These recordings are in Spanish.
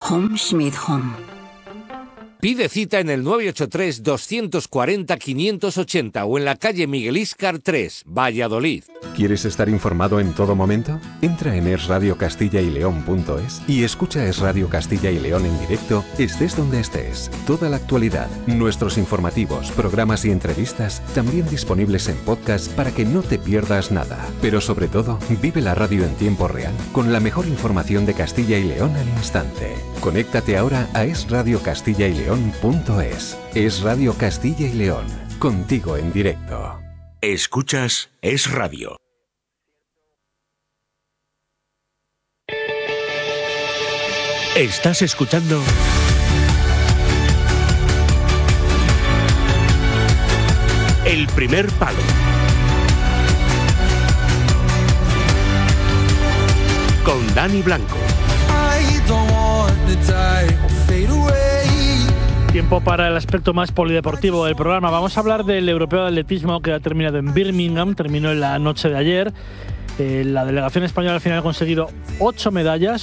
Home Schmidt Home. Pide cita en el 983-240-580 o en la calle Miguel Íscar 3, Valladolid. ¿Quieres estar informado en todo momento? Entra en esradiocastilla-y-león.es y escucha Es Radio Castilla y León en directo, estés donde estés. Toda la actualidad, nuestros informativos, programas y entrevistas también disponibles en podcast para que no te pierdas nada. Pero sobre todo, vive la radio en tiempo real con la mejor información de Castilla y León al instante. Conéctate ahora a esradiocastilla-y-león.es. Es Radio Castilla y León, contigo en directo. Escuchas Es Radio. Estás escuchando El Primer Palo con Dani Blanco. Tiempo para el aspecto más polideportivo del programa. Vamos a hablar del Europeo de Atletismo que ha terminado en Birmingham, terminó en la noche de ayer. La delegación española al final ha conseguido 8 medallas,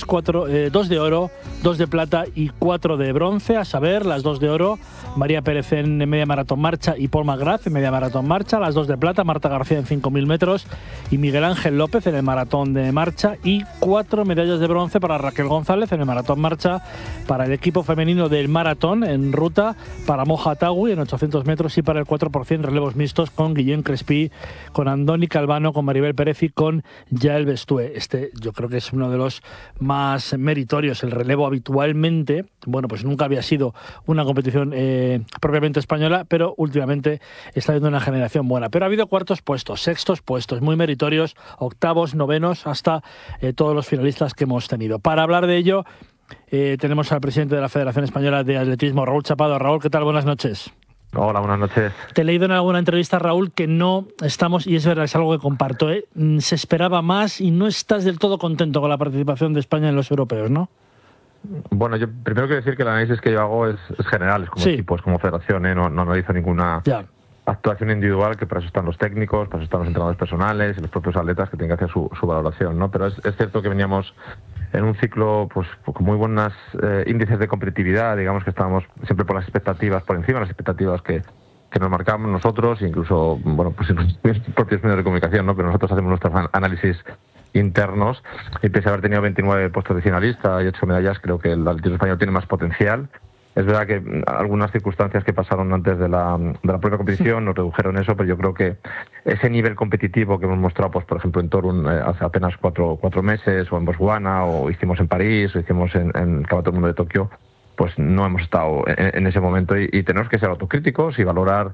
2 de oro, 2 de plata y 4 de bronce, a saber, las 2 de oro, María Pérez en media maratón marcha y Paul McGrath en media maratón marcha, las 2 de plata, Marta García en 5.000 metros y Miguel Ángel López en el maratón de marcha, y 4 medallas de bronce para Raquel González en el maratón marcha, para el equipo femenino del maratón en ruta, para Moja Tawi en 800 metros y para el 4% relevos mixtos con Guillén Crespí, con Andoni Calvano, con Maribel Pérez y con Yael Bestué. Yo creo que es uno de los más meritorios. El relevo habitualmente, bueno, pues nunca había sido una competición propiamente española, pero últimamente está habiendo una generación buena. Pero ha habido cuartos puestos, sextos puestos, muy meritorios, octavos, novenos, hasta todos los finalistas que hemos tenido. Para hablar de ello, tenemos al presidente de la Federación Española de Atletismo, Raúl Chapado. Raúl, ¿qué tal? Buenas noches. Hola, buenas noches. Te he leído en alguna entrevista, Raúl, que no estamos, y es verdad, es algo que comparto, se esperaba más y no estás del todo contento con la participación de España en los europeos, ¿no? Bueno, yo primero quiero decir que el análisis que yo hago es general, es como equipo, es como federación, no analizo ninguna actuación individual, que para eso están los técnicos, para eso están los entrenadores personales y los propios atletas que tienen que hacer su valoración, ¿no? Pero es cierto que veníamos en un ciclo pues con muy buenos índices de competitividad, digamos que estábamos siempre por las expectativas, por encima de las expectativas que nos marcamos nosotros, incluso, bueno, pues en los propios medios de comunicación, ¿no? Pero nosotros hacemos nuestros análisis internos, y pese a haber tenido 29 puestos de finalista y 8 medallas, creo que el atletismo español tiene más potencial. Es verdad que algunas circunstancias que pasaron antes de la propia competición nos redujeron eso, pero yo creo que ese nivel competitivo que hemos mostrado, pues por ejemplo en Torun hace apenas 4 meses, o en Botswana, o hicimos en París, o hicimos en el Campeonato del Mundo de Tokio, pues no hemos estado en ese momento, y tenemos que ser autocríticos y valorar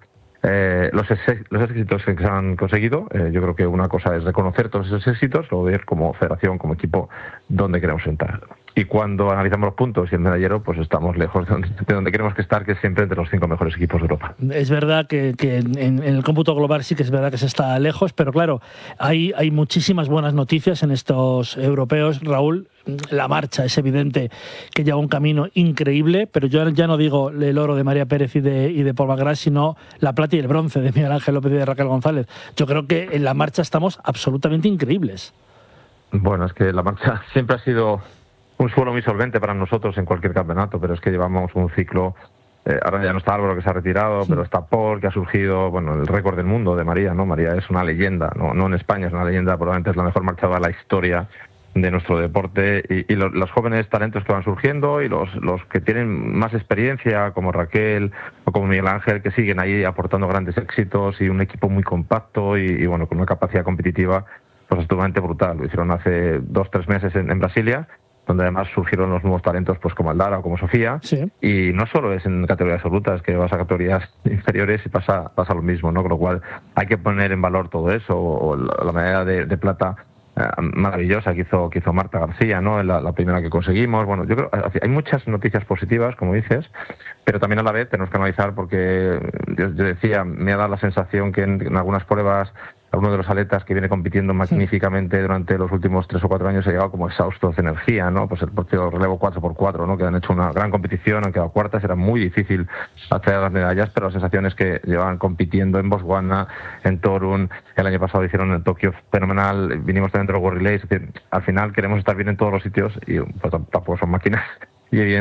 los éxitos que se han conseguido. Yo creo que una cosa es reconocer todos esos éxitos, luego ver como federación, como equipo, dónde queremos entrar. Y cuando analizamos los puntos y el medallero, pues estamos lejos de donde queremos que estar, que es siempre entre los 5 mejores equipos de Europa. Es verdad que en el cómputo global sí que es verdad que se está lejos, pero claro, hay muchísimas buenas noticias en estos europeos, Raúl. La marcha es evidente que lleva un camino increíble, pero yo ya no digo el oro de María Pérez y de Paul McGrath, sino la plata y el bronce de Miguel Ángel López y de Raquel González. Yo creo que en la marcha estamos absolutamente increíbles. Bueno, es que la marcha siempre ha sido un suelo muy solvente para nosotros en cualquier campeonato, pero es que llevamos un ciclo. Ahora ya no está Álvaro, que se ha retirado, pero está Paul, que ha surgido, bueno, el récord del mundo de María, ¿no? María es una leyenda, no en España, es una leyenda, probablemente es la mejor marchadora de la historia de nuestro deporte, y los jóvenes talentos que van surgiendo, y los que tienen más experiencia, como Raquel o como Miguel Ángel, que siguen ahí aportando grandes éxitos, y un equipo muy compacto y bueno, con una capacidad competitiva pues absolutamente brutal. Lo hicieron hace 2-3 meses en Brasilia, donde además surgieron los nuevos talentos, pues como Aldara o como Sofía, y no solo es en categorías absolutas, que vas a categorías inferiores y pasa lo mismo, ¿no? Con lo cual hay que poner en valor todo eso, o la medalla de plata maravillosa que hizo Marta García, ¿no? La primera que conseguimos. Bueno, yo creo hay muchas noticias positivas, como dices, pero también a la vez tenemos que analizar, porque yo decía, me ha dado la sensación que en algunas pruebas alguno de los atletas que viene compitiendo magníficamente durante los últimos 3 o 4 años ha llegado como exhaustos de energía, ¿no? Pues el propio relevo 4x4, ¿no? Que han hecho una gran competición, han quedado cuartas, era muy difícil acceder a las medallas, pero la sensación es que llevan compitiendo en Botswana, en Torun, el año pasado hicieron en Tokio fenomenal, vinimos también de los World Relays, es decir, al final queremos estar bien en todos los sitios, y pues tampoco son máquinas, y evidentemente